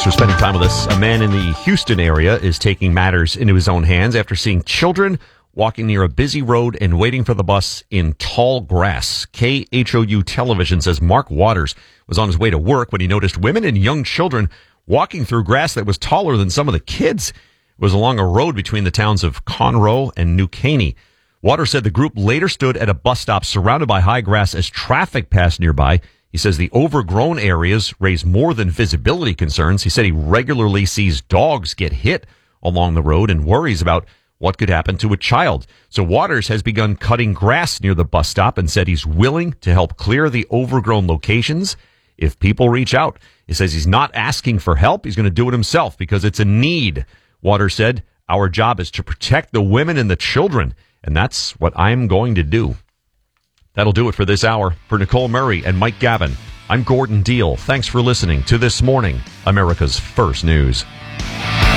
for spending time with us. A man in the Houston area is taking matters into his own hands after seeing children walking near a busy road and waiting for the bus in tall grass. KHOU Television says Mark Waters was on his way to work when he noticed women and young children walking through grass that was taller than some of the kids. It was along a road between the towns of Conroe and New Caney. Waters said the group later stood at a bus stop surrounded by high grass as traffic passed nearby. He says the overgrown areas raise more than visibility concerns. He said he regularly sees dogs get hit along the road and worries about what could happen to a child. So Waters has begun cutting grass near the bus stop and said he's willing to help clear the overgrown locations if people reach out. He says he's not asking for help. He's going to do it himself because it's a need. Waters said, "Our job is to protect the women and the children, and that's what I'm going to do." That'll do it for this hour. For Nicole Murray and Mike Gavin, I'm Gordon Deal. Thanks for listening to This Morning, America's First News.